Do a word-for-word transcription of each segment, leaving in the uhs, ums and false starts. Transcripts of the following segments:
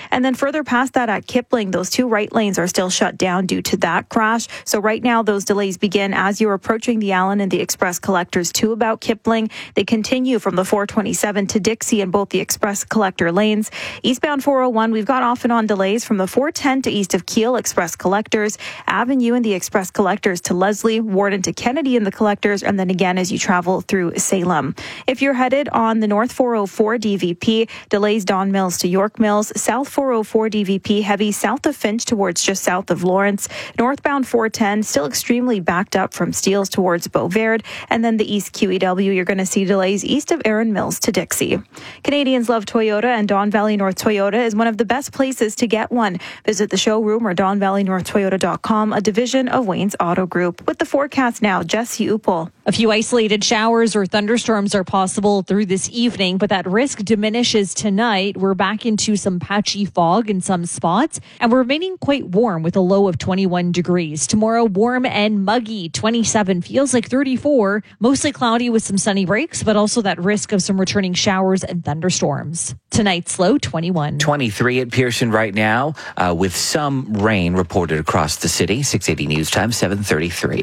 And then further past that at Kipling, those two right lanes are still shut down due to that crash. So right now, those delays begin as you're approaching the Allen and the Express collectors to about Kipling. They continue from the four twenty-seven to Dixie in both the Express collector lanes. Eastbound four oh one, we've got off and on delays from the four ten to east of Kiel Express collectors, Avenue and the Express collectors to Leslie, Warden to Kennedy in the collectors, and then again as you travel through Salem. If you're headed on the North four oh four D V P, delays Don Mills to York Mills, South four oh four D V P heavy south of Finch towards just south of Lawrence, northbound four ten still extremely backed up from Steeles towards Beauverde, and then the East Q E W, you're going to see delays east of Erin Mills to Dixie. Canadians love Toyota, and Don Valley North Toyota is one of the best places to get one. Visit the showroom or don valley north toyota dot com, a division of Wayne's Auto Group. With the forecast now, Jesse Upel. A few isolated showers or thunderstorms are possible through this evening, but that risk diminishes tonight. We're back into some patchy fog in some spots, and we're remaining quite warm with a low of twenty-one degrees. Tomorrow, warm and muggy, twenty-seven, feels like thirty-four. Mostly cloudy with some sunny breaks, but also that risk of some returning showers and thunderstorms. Tonight's low, twenty-one. twenty-three at Pearson right now, uh, with some rain reported across the city. six eighty News Time, seven thirty-three.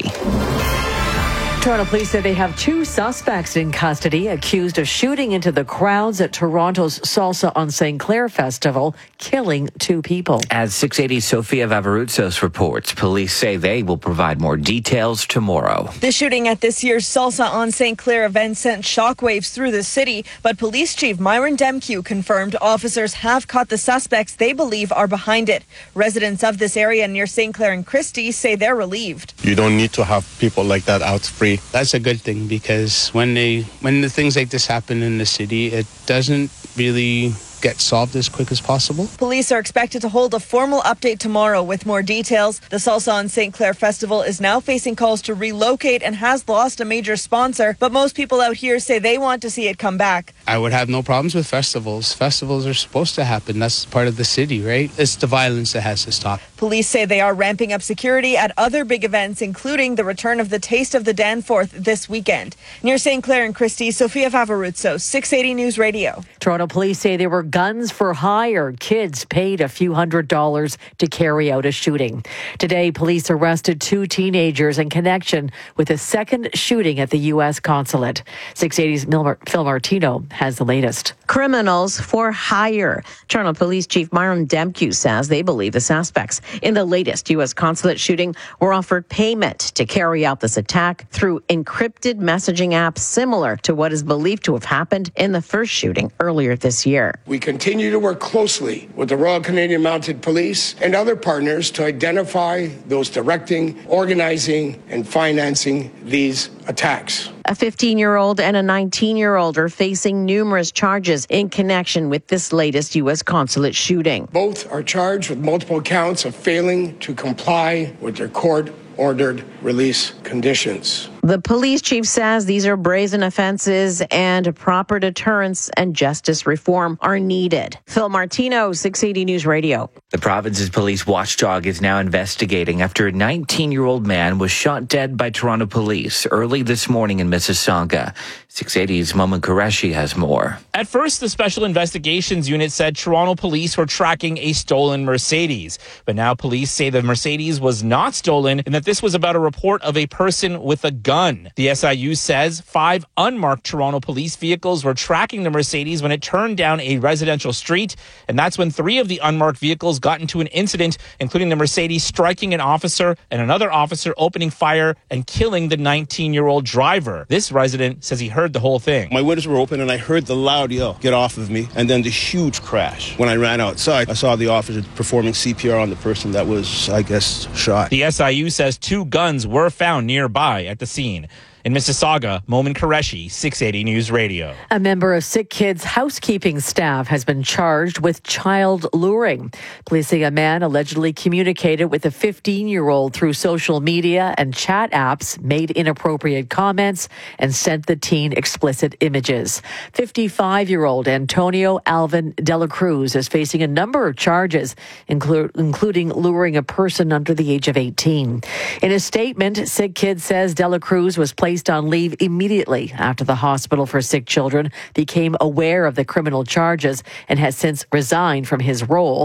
Toronto police say they have two suspects in custody accused of shooting into the crowds at Toronto's Salsa on Saint Clair Festival, killing two people. As six eighty Sofia Vavarutsos reports, police say they will provide more details tomorrow. The shooting at this year's Salsa on Saint Clair event sent shockwaves through the city, but Police Chief Myron Demkew confirmed officers have caught the suspects they believe are behind it. Residents of this area near Saint Clair and Christie say they're relieved. You don't need to have people like that out free. That's a good thing, because when they when the things like this happen in the city, it doesn't really get solved as quick as possible. Police are expected to hold a formal update tomorrow with more details. The Salsa on Saint Clair Festival is now facing calls to relocate and has lost a major sponsor, but most people out here say they want to see it come back. I would have no problems with festivals. Festivals are supposed to happen. That's part of the city, right? It's the violence that has to stop. Police say they are ramping up security at other big events, including the return of the Taste of the Danforth this weekend. Near Saint Clair and Christie, Sofia Vavarutsos, six eighty News Radio. Toronto police say there were guns for hire. Kids paid a few hundred dollars to carry out a shooting. Today, police arrested two teenagers in connection with a second shooting at the U S consulate. six eighty's Phil Martino has the latest. Criminals for hire. Toronto Police Chief Myron Demkew says they believe the suspects in the latest U S consulate shooting were offered payment to carry out this attack through encrypted messaging apps similar to what is believed to have happened in the first shooting earlier this year. We continue to work closely with the Royal Canadian Mounted Police and other partners to identify those directing, organizing, and financing these attacks. A fifteen-year-old and a nineteen-year-old are facing numerous charges in connection with this latest U S consulate shooting. Both are charged with multiple counts of failing to comply with their court-ordered release conditions. The police chief says these are brazen offenses and proper deterrence and justice reform are needed. Phil Martino, six eighty News Radio. The province's police watchdog is now investigating after a nineteen-year-old man was shot dead by Toronto police early this morning in Mississauga. six eighty's Momin Qureshi has more. At first, the Special Investigations Unit said Toronto police were tracking a stolen Mercedes. But now police say the Mercedes was not stolen and that this was about a report of a person with a gun. The S I U says five unmarked Toronto police vehicles were tracking the Mercedes when it turned down a residential street. And that's when three of the unmarked vehicles got into an incident, including the Mercedes striking an officer and another officer opening fire and killing the nineteen-year-old driver. This resident says he heard the whole thing. My windows were open and I heard the loud yell, "Get off of me," and then the huge crash. When I ran outside, I saw the officer performing C P R on the person that was, I guess, shot. The S I U says two guns were found nearby at the scene. In Mississauga, Momin Qureshi, six eighty News Radio. A member of Sick Kids housekeeping staff has been charged with child luring. Police say a man allegedly communicated with a fifteen-year-old through social media and chat apps, made inappropriate comments, and sent the teen explicit images. fifty-five-year-old Antonio Alvin Dela Cruz is facing a number of charges, inclu- including luring a person under the age of eighteen. In a statement, Sick Kids says Dela Cruz was placed on leave immediately after the Hospital for Sick Children became aware of the criminal charges and has since resigned from his role.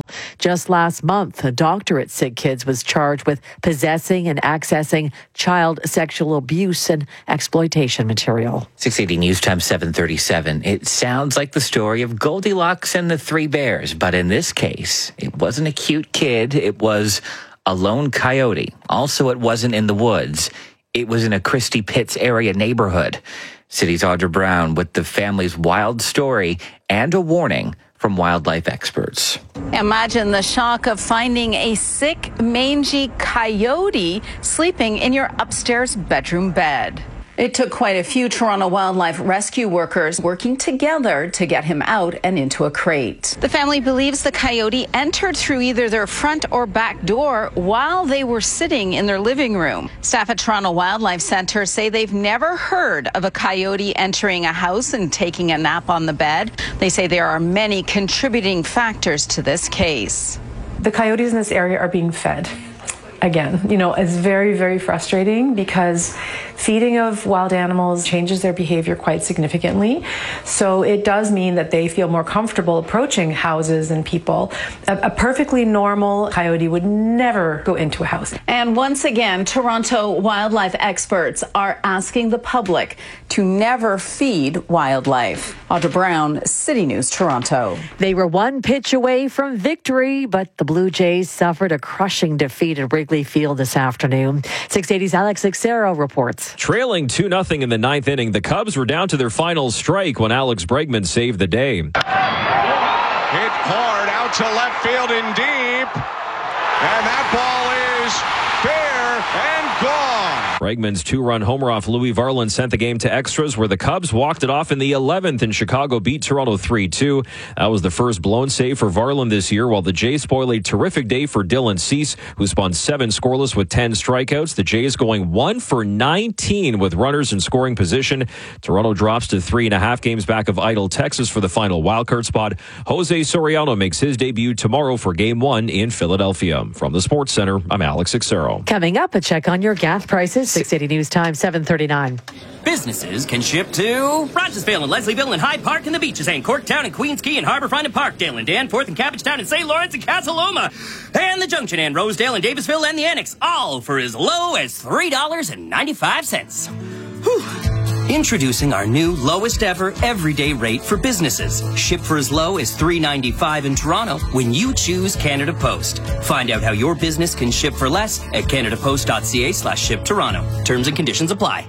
Just last month, a doctor at Sick Kids was charged with possessing and accessing child sexual abuse and exploitation material. six eighty News Time seven thirty-seven. It sounds like the story of Goldilocks and the Three Bears, but in this case, it wasn't a cute kid. It was a lone coyote. Also, it wasn't in the woods. It was in a Christie Pitts area neighborhood. City's Audra Brown with the family's wild story and a warning from wildlife experts. Imagine the shock of finding a sick, mangy coyote sleeping in your upstairs bedroom bed. It took quite a few Toronto wildlife rescue workers working together to get him out and into a crate. The family believes the coyote entered through either their front or back door while they were sitting in their living room. Staff at Toronto Wildlife Centre say they've never heard of a coyote entering a house and taking a nap on the bed. They say there are many contributing factors to this case. The coyotes in this area are being fed. Again, you know, it's very, very frustrating because feeding of wild animals changes their behavior quite significantly. So it does mean that they feel more comfortable approaching houses and people. A, a perfectly normal coyote would never go into a house. And once again, Toronto wildlife experts are asking the public to never feed wildlife. Audra Brown, City News, Toronto. They were one pitch away from victory, but the Blue Jays suffered a crushing defeat at Wrigley Field this afternoon. six eighty's Alex Xero reports. Trailing two nothing in the ninth inning, the Cubs were down to their final strike when Alex Bregman saved the day. Hit hard out to left field and deep. And that ball is fair and gone. Bregman's two-run homer off Louis Varland sent the game to extras, where the Cubs walked it off in the eleventh, and Chicago beat Toronto three two. That was the first blown save for Varland this year, while the Jays spoiled a terrific day for Dylan Cease, who spun seven scoreless with ten strikeouts. The Jays going one for nineteen with runners in scoring position. Toronto drops to three and a half games back of idle Texas for the final wildcard spot. Jose Soriano makes his debut tomorrow for Game one in Philadelphia. From the Sports Center, I'm Alex Xero. Coming up, a check on your gas prices. six eighty News Time, seven thirty-nine. Businesses can ship to Rogersville and Leslieville and Hyde Park and the Beaches and Corktown and Queens Quay and Harbourfront and Parkdale and Danforth and Cabbagetown and Saint Lawrence and Casa Loma and the Junction and Rosedale and Davisville and the Annex, all for as low as three dollars and ninety-five cents. Whew. Introducing our new lowest ever everyday rate for businesses. Ship for as low as three dollars and ninety-five cents in Toronto when you choose Canada Post. Find out how your business can ship for less at canadapost.ca slash ship Toronto. Terms and conditions apply.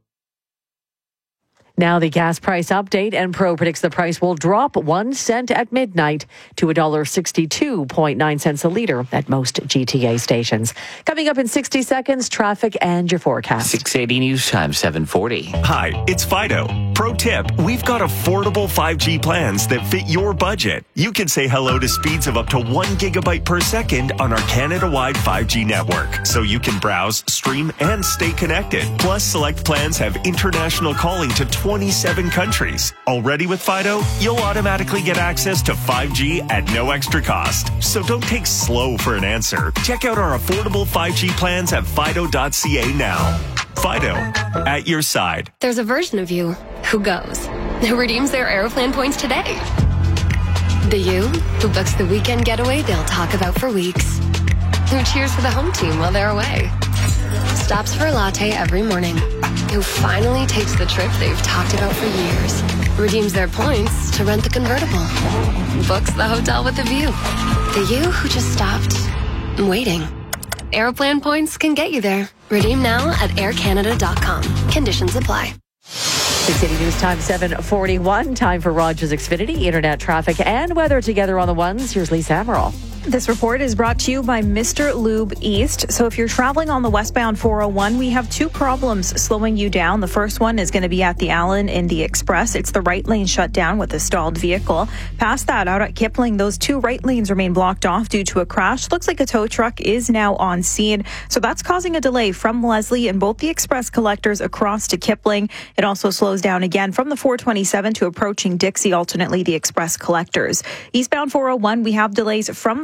Now the gas price update. Enpro predicts the price will drop one cent at midnight to one dollar sixty-two point nine cents a litre at most G T A stations. Coming up in sixty seconds, traffic and your forecast. six eighty News Time, seven forty. Hi, it's Fido. Pro tip, we've got affordable five G plans that fit your budget. You can say hello to speeds of up to one gigabyte per second on our Canada-wide five G network, so you can browse, stream, and stay connected. Plus, select plans have international calling to twenty-seven countries. Already with Fido, you'll automatically get access to five G at no extra cost. So don't take slow for an answer. Check out our affordable five G plans at fido dot c a now. Fido, at your side. There's a version of you who goes, who redeems their Aeroplan points today. The you who books the weekend getaway they'll talk about for weeks. Who cheers for the home team while they're away. Stops for a latte every morning. Who finally takes the trip they've talked about for years. Redeems their points to rent the convertible. Books the hotel with a view. The you who just stopped waiting. Aeroplan points can get you there. Redeem now at air canada dot com. Conditions apply. six eighty News Time, seven forty-one. Time for Rogers Xfinity, internet traffic and weather together on the ones. Here's Lisa Amaral. This report is brought to you by Mister Lube East. So if you're traveling on the westbound four oh one, we have two problems slowing you down. The first one is going to be at the Allen in the Express. It's the right lane shut down with a stalled vehicle. Past that, out at Kipling, those two right lanes remain blocked off due to a crash. Looks like a tow truck is now on scene. So that's causing a delay from Leslie and both the Express collectors across to Kipling. It also slows down again from the four twenty-seven to approaching Dixie, alternately the Express collectors. Eastbound four oh one, we have delays from the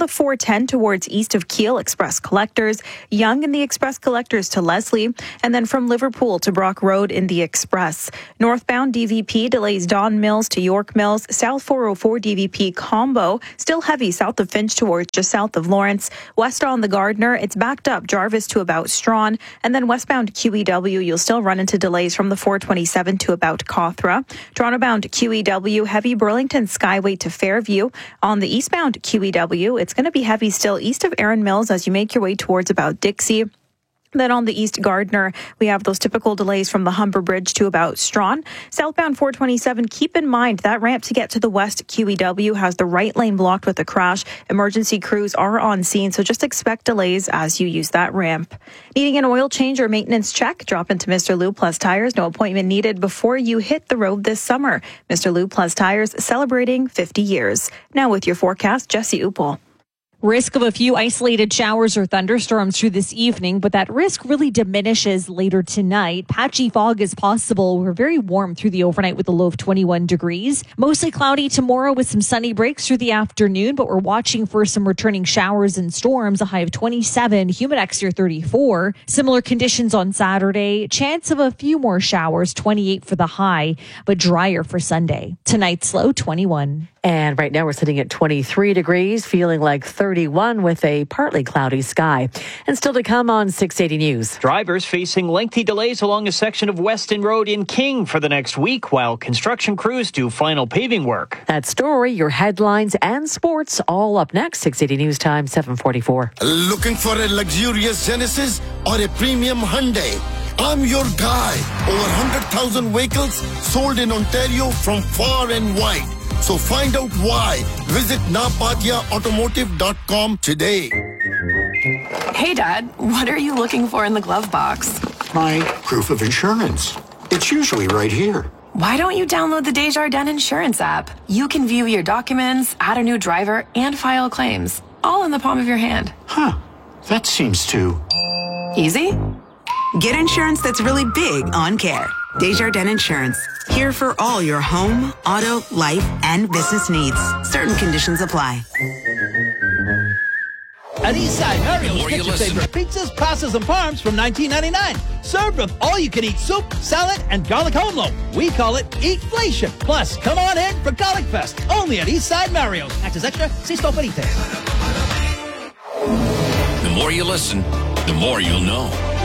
four ten towards east of Kiel, Express Collectors, Yonge in the Express Collectors to Leslie, and then from Liverpool to Brock Road in the Express. Northbound D V P delays Don Mills to York Mills, South four oh four D V P combo, still heavy south of Finch towards just south of Lawrence. West on the Gardner, it's backed up Jarvis to about Strawn, and then westbound Q E W, you'll still run into delays from the four twenty-seven to about Cawthra. Toronto-bound Q E W, heavy Burlington Skyway to Fairview. On the eastbound Q E W, it's going to be heavy still east of Erin Mills as you make your way towards about Dixie. Then on the East Gardner, we have those typical delays from the Humber Bridge to about Strawn. Southbound four twenty-seven, keep in mind that ramp to get to the west Q E W has the right lane blocked with a crash. Emergency crews are on scene, so just expect delays as you use that ramp. Needing an oil change or maintenance check? Drop into Mister Lube Plus Tires. No appointment needed before you hit the road this summer. Mister Lube Plus Tires celebrating fifty years. Now with your forecast, Jesse Upel. Risk of a few isolated showers or thunderstorms through this evening, but that risk really diminishes later tonight. Patchy fog is possible. We're very warm through the overnight with a low of twenty-one degrees. Mostly cloudy tomorrow with some sunny breaks through the afternoon, but we're watching for some returning showers and storms, a high of twenty-seven, humid exterior thirty-four. Similar conditions on Saturday. Chance of a few more showers, twenty-eight for the high, but drier for Sunday. Tonight's low, twenty-one. And right now we're sitting at twenty-three degrees, feeling like thirty-one with a partly cloudy sky. And still to come on six eighty News. Drivers facing lengthy delays along a section of Weston Road in King for the next week while construction crews do final paving work. That story, your headlines and sports all up next. six eighty News Time, seven forty-four. Looking for a luxurious Genesis or a premium Hyundai? I'm your guy. Over one hundred thousand vehicles sold in Ontario from far and wide. So find out why. Visit napatia automotive dot com today. Hey, Dad, what are you looking for in the glove box? My proof of insurance. It's usually right here. Why don't you download the Desjardins Insurance app? You can view your documents, add a new driver, and file claims, all in the palm of your hand. Huh. That seems too easy. Get insurance that's really big on care. Desjardins Insurance. Here for all your home, auto, life, and business needs. Certain conditions apply. At Eastside Mario's, get your favorite pizzas, pastas, and parms from nineteen ninety-nine. Served with all-you-can-eat soup, salad, and garlic homelo. We call it Eatflation. Plus, come on in for Garlic Fest. Only at Eastside Mario's. Access extra, si sto per eat. The more you listen, the more you'll know.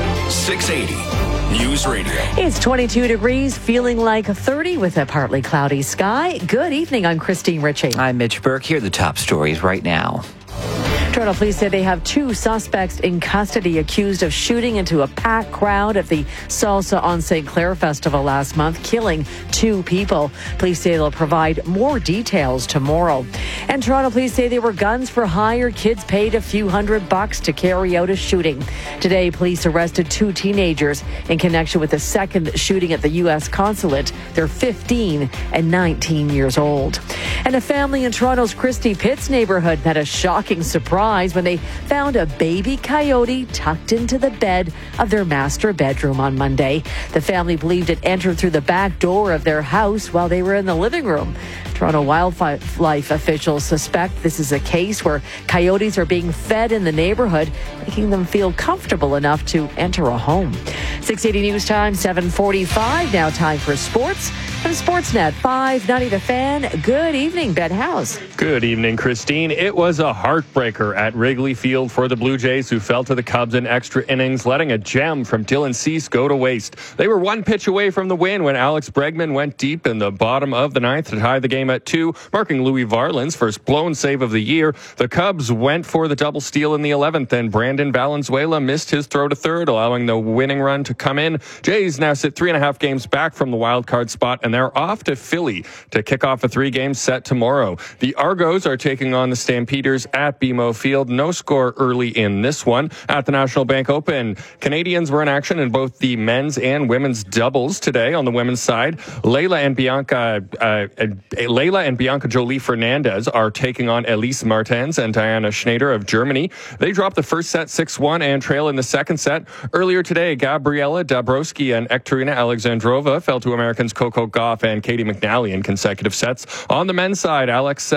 six eighty News Radio. It's twenty-two degrees, feeling like thirty with a partly cloudy sky. Good evening. I'm Christine Ritchie. I'm Mitch Burke. Here are the top stories right now. Toronto police say they have two suspects in custody accused of shooting into a packed crowd at the Salsa on Saint Clair Festival last month, killing two people. Police say they'll provide more details tomorrow. And Toronto police say they were guns for hire. Kids paid a few hundred bucks to carry out a shooting. Today, police arrested two teenagers in connection with the second shooting at the U S consulate. They're fifteen and nineteen years old. And a family in Toronto's Christie Pitts neighborhood had a shocking surprise when they found a baby coyote tucked into the bed of their master bedroom on Monday. The family believed it entered through the back door of their house while they were in the living room. Toronto wildlife officials suspect this is a case where coyotes are being fed in the neighborhood, making them feel comfortable enough to enter a home. six eighty News Time, seven forty-five. Now time for sports. From Sportsnet five ninety The Fan. Good evening, Ben House. Good evening, Christine. It was a heartbreaker at Wrigley Field for the Blue Jays, who fell to the Cubs in extra innings, letting a gem from Dylan Cease go to waste. They were one pitch away from the win when Alex Bregman went deep in the bottom of the ninth to tie the game at two, marking Louis Varland's first blown save of the year. The Cubs went for the double steal in the eleventh, and Brandon Valenzuela missed his throw to third, allowing the winning run to come in. Jays now sit three and a half games back from the wild card spot, and they're off to Philly to kick off a three-game set tomorrow. The Argos are taking on the Stampeders at B M O Field. No score early in this one. At the National Bank Open, Canadians were in action in both the men's and women's doubles today. On the women's side, Layla and Bianca uh, uh, Layla and Bianca Jolie Fernandez are taking on Elise Martens and Diana Schneider of Germany. They dropped the first set six one and trail in the second set. Earlier today, Gabriela Dabrowski and Ekterina Alexandrova fell to Americans Coco Gauff and Katie McNally in consecutive sets. On the men's side, Alexis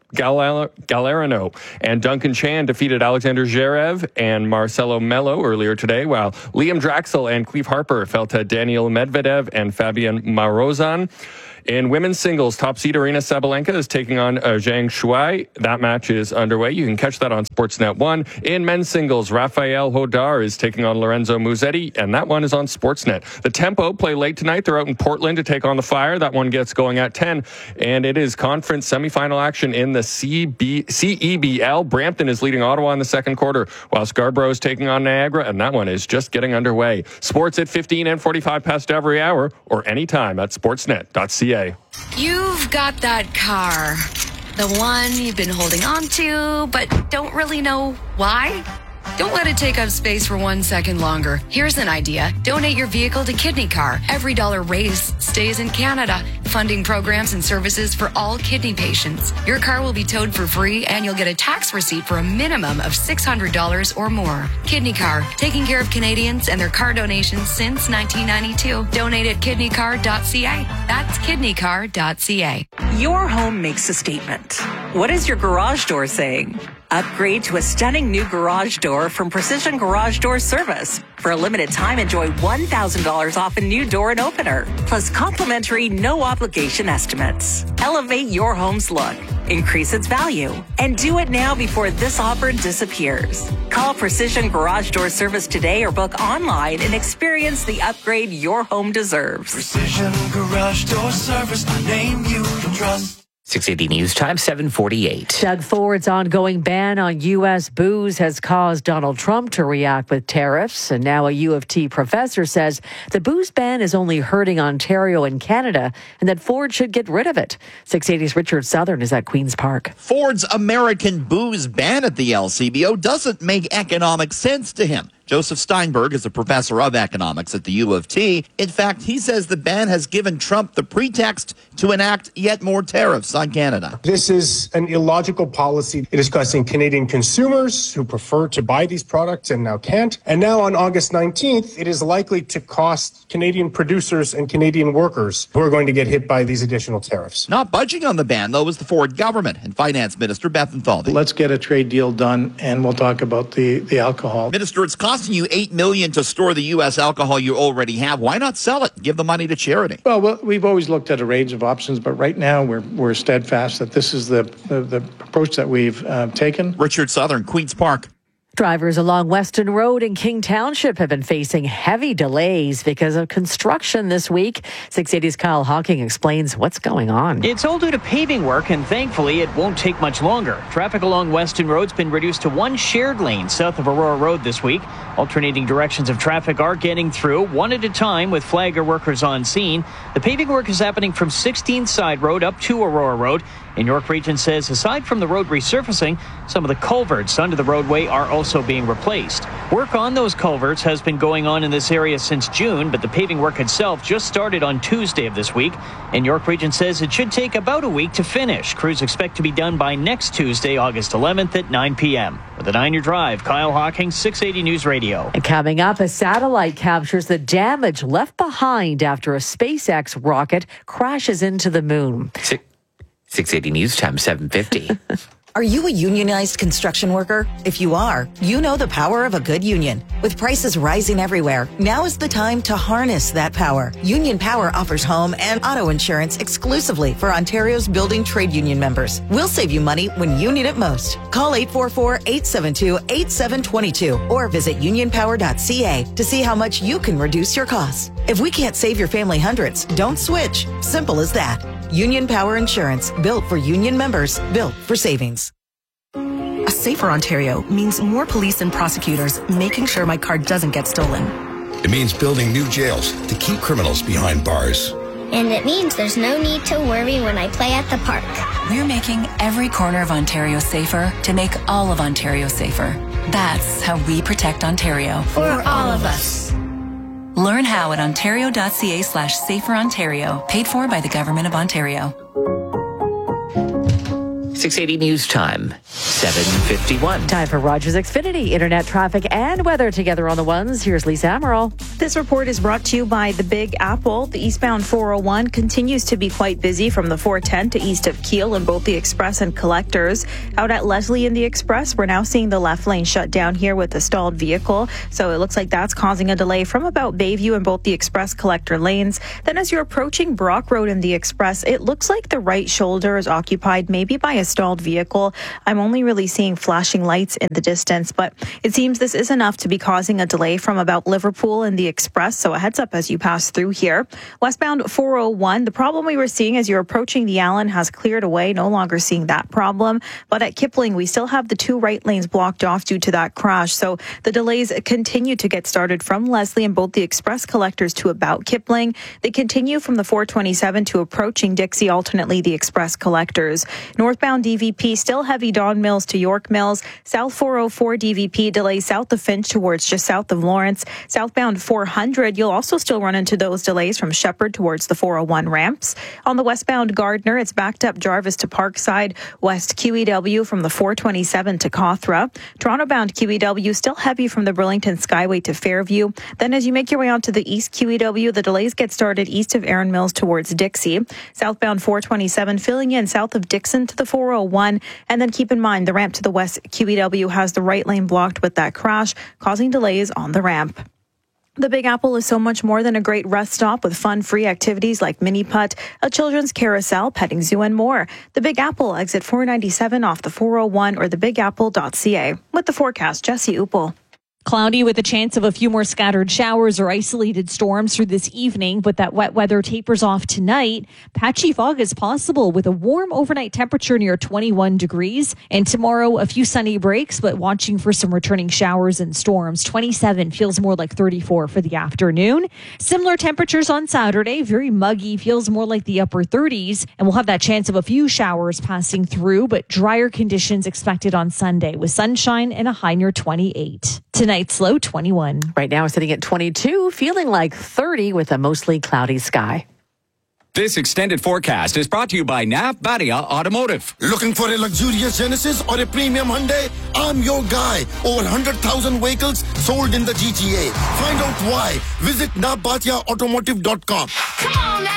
Galer- Galerano. And Duncan Chan defeated Alexander Zverev and Marcelo Melo earlier today, while Liam Draxel and Cleve Harper fell to Daniil Medvedev and Fabian Marozsan. In women's singles, top seed Aryna Sabalenka is taking on uh, Zhang Shuai. That match is underway. You can catch that on Sportsnet one. In men's singles, Rafael Hodar is taking on Lorenzo Musetti, and that one is on Sportsnet. The Tempo play late tonight. They're out in Portland to take on the Fire. That one gets going at ten, and it is conference semifinal action in the C B- C E B L. Brampton is leading Ottawa in the second quarter, while Scarborough is taking on Niagara, and that one is just getting underway. Sports at fifteen and forty-five past every hour, or anytime at sportsnet dot c a. You've got that car, the one you've been holding on to, but don't really know why. Don't let it take up space for one second longer. Here's an idea. Donate your vehicle to Kidney Car. Every dollar raised stays in Canada, funding programs and services for all kidney patients. Your car will be towed for free, and you'll get a tax receipt for a minimum of six hundred dollars or more. Kidney Car, taking care of Canadians and their car donations since nineteen ninety-two. Donate at kidney car dot c a. That's kidney car dot c a. Your home makes a statement. What is your garage door saying? Upgrade to a stunning new garage door from Precision Garage Door Service. For a limited time, enjoy one thousand dollars off a new door and opener, plus complimentary no-obligation estimates. Elevate your home's look, increase its value, and do it now before this offer disappears. Call Precision Garage Door Service today or book online and experience the upgrade your home deserves. Precision Garage Door Service, a name you can trust. six eighty News Time, seven forty-eight. Doug Ford's ongoing ban on U S booze has caused Donald Trump to react with tariffs. And now a U of T professor says the booze ban is only hurting Ontario and Canada and that Ford should get rid of it. six eighty's Richard Southern is at Queen's Park. Ford's American booze ban at the L C B O doesn't make economic sense to him. Joseph Steinberg is a professor of economics at the U of T. In fact, he says the ban has given Trump the pretext to enact yet more tariffs on Canada. This is an illogical policy. It is costing Canadian consumers who prefer to buy these products and now can't. And now on August nineteenth, it is likely to cost Canadian producers and Canadian workers who are going to get hit by these additional tariffs. Not budging on the ban, though, is the Ford government and Finance Minister Beth Enthaldy. Let's get a trade deal done, and we'll talk about the, the alcohol. Minister, it's costing you eight million dollars to store the U S alcohol you already have. Why not sell it? Give the money to charity. Well, well we've always looked at a range of options, but right now we're we're steadfast that this is the the, the approach that we've uh, taken. Richard Southern, Queen's Park. Drivers along Weston Road in King Township have been facing heavy delays because of construction this week. six eighty's Kyle Hawking explains what's going on. It's all due to paving work, and thankfully it won't take much longer. Traffic along Weston Road's been reduced to one shared lane south of Aurora Road this week. Alternating directions of traffic are getting through, one at a time, with flagger workers on scene. The paving work is happening from sixteenth Side Road up to Aurora Road. And York Region says aside from the road resurfacing, some of the culverts under the roadway are also being replaced. Work on those culverts has been going on in this area since June, but the paving work itself just started on Tuesday of this week. And York Region says it should take about a week to finish. Crews expect to be done by next Tuesday, August eleventh at nine p.m. With a nine-year drive, Kyle Hawking, six eighty News Radio. And coming up, a satellite captures the damage left behind after a SpaceX rocket crashes into the moon. six eighty News Time, seven fifty. Are you a unionized construction worker? If you are, you know the power of a good union. With prices rising everywhere, now is the time to harness that power. Union Power offers home and auto insurance exclusively for Ontario's building trade union members. We'll save you money when you need it most. Call eight four four, eight seven two, eight seven two two or visit union power dot c a to see how much you can reduce your costs. If we can't save your family hundreds, don't switch. Simple as that. Union Power Insurance, built for union members, built for savings. A safer Ontario means more police and prosecutors making sure my car doesn't get stolen. It means building new jails to keep criminals behind bars. And it means there's no need to worry when I play at the park. We're making every corner of Ontario safer to make all of Ontario safer. That's how we protect Ontario. For all of us. Learn how at ontario dot c a slash safer Ontario. Paid for by the Government of Ontario. six eighty News Time, seven fifty-one. Time for Rogers Xfinity, internet traffic and weather together on the ones. Here's Lisa Amaral. This report is brought to you by the Big Apple. The eastbound four oh one continues to be quite busy from the four ten to east of Kiel in both the Express and Collectors. Out at Leslie in the Express, we're now seeing the left lane shut down here with a stalled vehicle. So it looks like that's causing a delay from about Bayview in both the Express Collector lanes. Then as you're approaching Brock Road in the Express, it looks like the right shoulder is occupied maybe by a stalled vehicle. I'm only really seeing flashing lights in the distance, but it seems this is enough to be causing a delay from about Liverpool in the Express. So a heads up as you pass through here. Westbound four oh one, the problem we were seeing as you're approaching the Allen has cleared away. No longer seeing that problem. But at Kipling, we still have the two right lanes blocked off due to that crash. So the delays continue to get started from Leslie and both the Express Collectors to about Kipling. They continue from the four twenty-seven to approaching Dixie, alternately the Express Collectors. Northbound D V P still heavy Don Mills to York Mills. South four oh four D V P delays south of Finch towards just south of Lawrence. Southbound four hundred, you'll also still run into those delays from Shepherd towards the four oh one ramps. On the westbound Gardner, it's backed up Jarvis to Parkside. West Q E W from the four twenty-seven to Cawthra. Toronto-bound Q E W still heavy from the Burlington Skyway to Fairview. Then as you make your way onto the east Q E W, the delays get started east of Erin Mills towards Dixie. Southbound four twenty-seven filling in south of Dixon to the four oh one. And then keep in mind the ramp to the west Q E W has the right lane blocked with that crash, causing delays on the ramp. The Big Apple is so much more than a great rest stop with fun-free activities like mini putt, a children's carousel, petting zoo, and more. The Big Apple, exit four ninety-seven off the four oh one or the big apple dot c a. With the forecast, Jesse Upel. Cloudy with a chance of a few more scattered showers or isolated storms through this evening, but that wet weather tapers off tonight. Patchy fog is possible with a warm overnight temperature near twenty-one degrees. And tomorrow, a few sunny breaks, but watching for some returning showers and storms. twenty-seven feels more like thirty-four for the afternoon. Similar temperatures on Saturday, very muggy, feels more like the upper thirties. And we'll have that chance of a few showers passing through, but drier conditions expected on Sunday with sunshine and a high near twenty-eight. Tonight's low, twenty-one. Right now, sitting at twenty-two, feeling like thirty with a mostly cloudy sky. This extended forecast is brought to you by Nav Badia Automotive. Looking for a luxurious Genesis or a premium Hyundai? I'm your guy. Over one hundred thousand vehicles sold in the G T A. Find out why. Visit nav badia automotive dot com. Come on now.